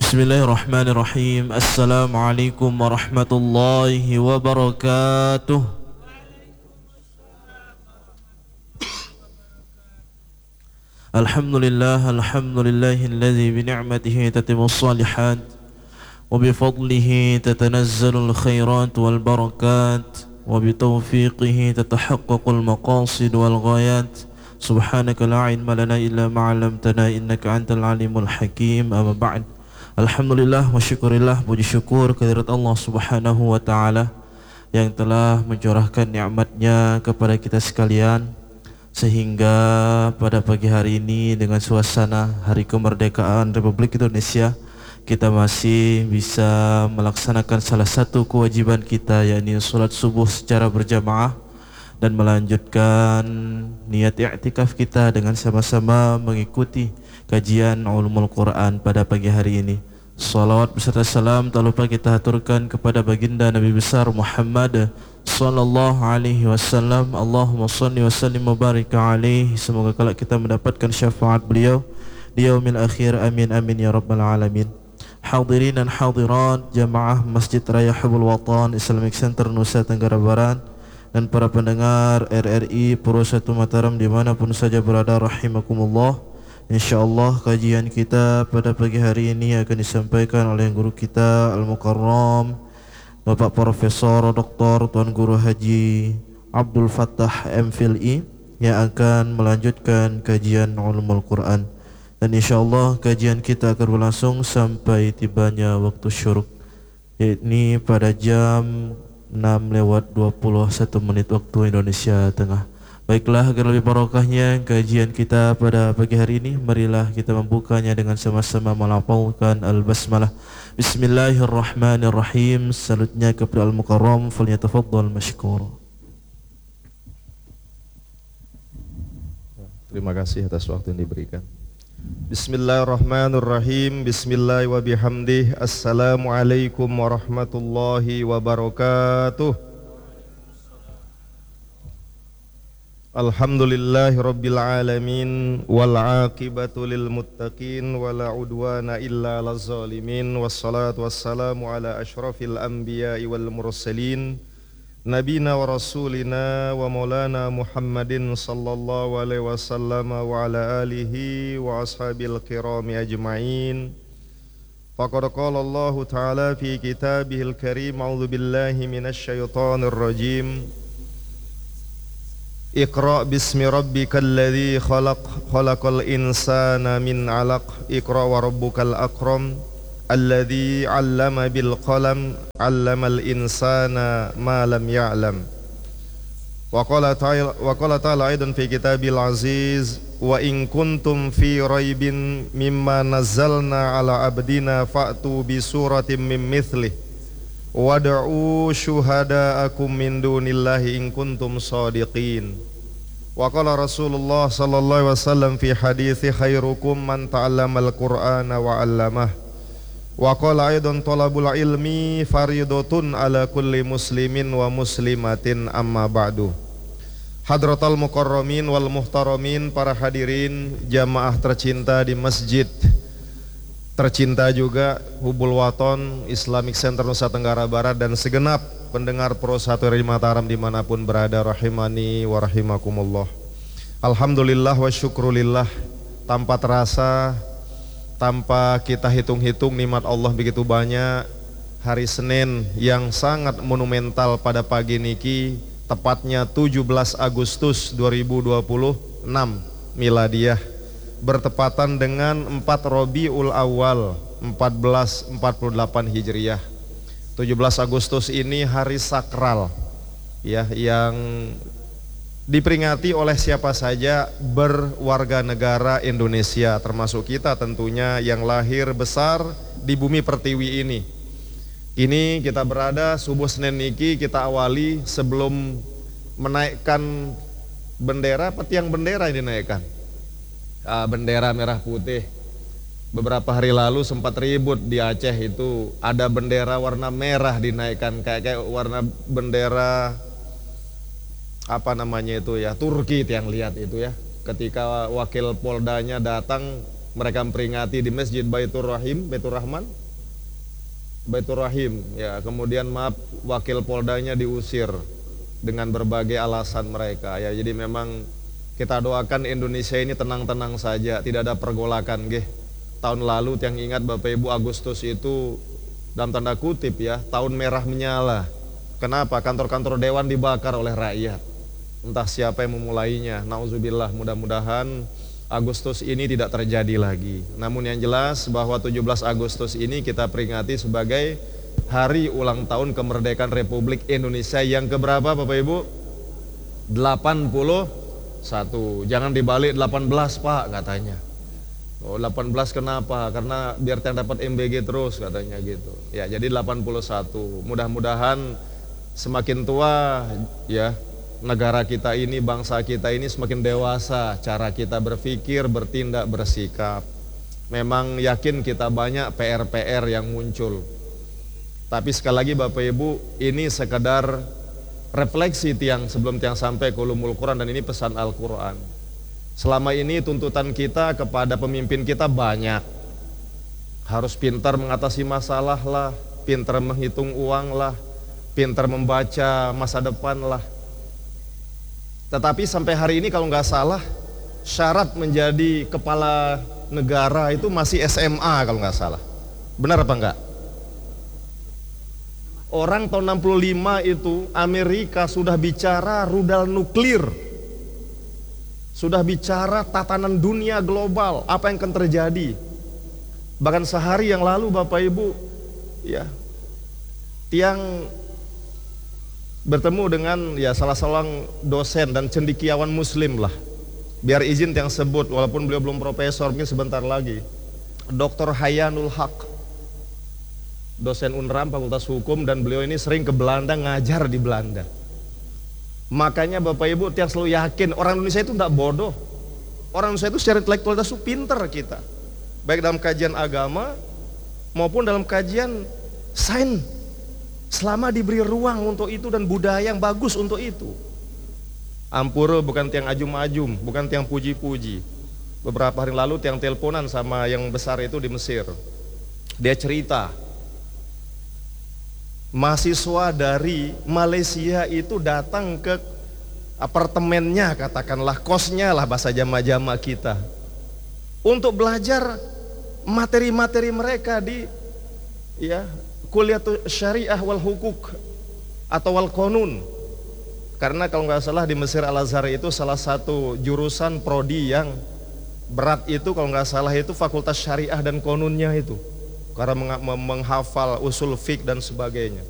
Bismillahirrahmanirrahim. Assalamualaikum warahmatullahi wabarakatuh. Alhamdulillahilladzi bi ni'matihi tatimmus shalihat wa bi fadlihi tatanazzalul khairat wal barakat wa bi tawfiqihi tatahaqqaqul maqasid wal ghayat. Subhanaka la ilma lana illa ma 'allamtana innaka antal alimul hakim. Amma ba'd. Alhamdulillah wa syukurillah, puji syukur kehadirat Allah Subhanahu wa taala yang telah mencurahkan nikmat-Nya kepada kita sekalian sehingga pada pagi hari ini dengan suasana Hari Kemerdekaan Republik Indonesia kita masih bisa melaksanakan salah satu kewajiban kita, yakni salat subuh secara berjamaah dan melanjutkan niat i'tikaf kita dengan sama-sama mengikuti kajian ulumul Quran pada pagi hari ini. Salawat beserta salam tak lupa kita aturkan kepada baginda Nabi besar Muhammad sallallahu alaihi wasallam. Allahumma salli wa sallim wa barik alaihi. Semoga kelak kita mendapatkan syafaat beliau di yaumil akhir. Amin amin ya rabbal alamin. Hadirin dan hadirat jamaah Masjid Raya Hubul Watan Islamic Center Nusa Tenggara Barat dan para pendengar RRI Pro 1 Mataram dimanapun saja berada, rahimakumullah. InsyaAllah kajian kita pada pagi hari ini akan disampaikan oleh guru kita Al-Mukarram Bapak Profesor Dr. Tuan Guru Haji Abdul Fattah MPhilI yang akan melanjutkan kajian ulumul Quran. Dan insyaAllah kajian kita akan berlangsung sampai tibanya waktu syuruk, yakni pada jam 6:21 waktu Indonesia Tengah. Baiklah, agar lebih barokahnya kajian kita pada pagi hari ini, marilah kita membukanya dengan sama-sama melafalkan al-basmalah. Bismillahirrahmanirrahim. Salutnya kepada Al-Mukarram, falyatafaddal mashkur. Terima kasih atas waktu yang diberikan. Bismillahirrahmanirrahim. Bismillah wa bihamdih. Assalamualaikum warahmatullahi wabarakatuh. Alhamdulillahi rabbil alamin wal aqibatu lil muttaqin wala udwana illa laz zalimin wassalatu wassalamu ala asyrafil anbiya'i wal mursalin nabina wa rasulina wa maulana Muhammadin sallallahu alaihi wasallam wa ala alihi wa ashabil kirami ajma'in. Faqad qala Allah ta'ala fi kitabihil karim, a'udzu billahi minasy syaithanir rajim. Iqra bismi rabbikal ladzi khalaqal insana min 'alaq. Iqra wa rabbukal akram alladzi 'allama bil qalam 'allamal insana ma lam ya'lam. Wa qala ta'ala aidan fi kitabil aziz, wa in kuntum fi raibin mimma nazzalna 'ala abdina fa'tu bi suratin min mithlihi wad'u syuhada'akum min dunillahi in kuntum shadiqin. Wa qala Rasulullah sallallahu alaihi wasallam fi hadithi khairukum man ta'allamal Qur'ana wa 'allamah. Wa qala aidan talabul ilmi faridatun ala kulli muslimin wa muslimatin, amma ba'du. Hadratal mukarramin wal muhtaramin, para hadirin jamaah tercinta di masjid tercinta juga Hubul Waton Islamic Center Nusa Tenggara Barat dan segenap pendengar Pro 1 RRI Mataram dimanapun berada, rahimani wa rahimakumullah. Alhamdulillah wa syukrulillah, tanpa terasa, tanpa kita hitung-hitung nikmat Allah begitu banyak. Hari Senin yang sangat monumental pada pagi niki, tepatnya 17 Agustus 2026 Miladiyah, bertepatan dengan 4 Rabiul Awal 1448 Hijriah. 17 Agustus ini hari sakral ya, yang diperingati oleh siapa saja berwarga negara Indonesia, termasuk kita tentunya yang lahir besar di bumi pertiwi ini. Ini kita berada subuh Senin niki, kita awali sebelum menaikkan bendera, petiang bendera yang dinaikkan. Bendera merah putih. Beberapa hari lalu sempat ribut di Aceh, itu ada bendera warna merah dinaikkan, kayak warna bendera Turki, yang lihat itu ya. Ketika wakil Poldanya datang mereka memperingati di Masjid Baitur Rahman, Baitur Rahim ya. Kemudian maaf, wakil Poldanya diusir dengan berbagai alasan mereka ya. Jadi memang kita doakan Indonesia ini tenang-tenang saja, tidak ada pergolakan nggih. Tahun lalu yang ingat Bapak Ibu, Agustus itu dalam tanda kutip ya, tahun merah menyala. Kenapa? Kantor-kantor dewan dibakar oleh rakyat. Entah siapa yang memulainya. Nauzubillah, mudah-mudahan Agustus ini tidak terjadi lagi. Namun yang jelas bahwa 17 Agustus ini kita peringati sebagai hari ulang tahun kemerdekaan Republik Indonesia yang keberapa Bapak Ibu? 81. Jangan dibalik 18 Pak katanya. Oh 18 kenapa? Karena biar yang dapat MBG terus katanya gitu. Ya jadi 81. Mudah-mudahan semakin tua ya, negara kita ini, bangsa kita ini semakin dewasa cara kita berpikir, bertindak, bersikap. Memang yakin kita banyak PR-PR yang muncul. Tapi sekali lagi Bapak Ibu, ini sekedar refleksi sebelum tiang sampai ke ulumul Quran, dan ini pesan Al-Quran. Selama ini tuntutan kita kepada pemimpin kita banyak. Harus pintar mengatasi masalah lah, pintar menghitung uang lah, pintar membaca masa depan lah. Tetapi sampai hari ini kalau nggak salah, syarat menjadi kepala negara itu masih SMA kalau nggak salah. Benar apa enggak? Orang tahun 65 itu Amerika sudah bicara rudal nuklir, sudah bicara tatanan dunia global, apa yang akan terjadi. Bahkan sehari yang lalu Bapak Ibu ya, tiang bertemu dengan ya salah seorang dosen dan cendekiawan muslim lah. Biar izin tiang sebut, walaupun beliau belum profesor, mungkin sebentar lagi. Dr. Hayanul Haq, dosen Unram Fakultas Hukum, dan beliau ini sering ke Belanda, ngajar di Belanda. Makanya Bapak Ibu tiang selalu yakin orang Indonesia itu tidak bodoh. Orang Indonesia itu secara intelektualitas itu pinter kita, baik dalam kajian agama maupun dalam kajian sains, selama diberi ruang untuk itu dan budaya yang bagus untuk itu. Ampura bukan tiang ajum-ajum, bukan tiang puji-puji. Beberapa hari lalu tiang teleponan sama yang besar itu di Mesir. Dia cerita mahasiswa dari Malaysia itu datang ke apartemennya, katakanlah kosnya lah bahasa jama-jama kita, untuk belajar materi-materi mereka di ya kuliah syariah wal hukuk atau wal konun. Karena kalau nggak salah di Mesir Al-Azhar itu salah satu jurusan prodi yang berat itu kalau nggak salah itu fakultas syariah dan konunnya itu, karena menghafal usul fiqh dan sebagainya.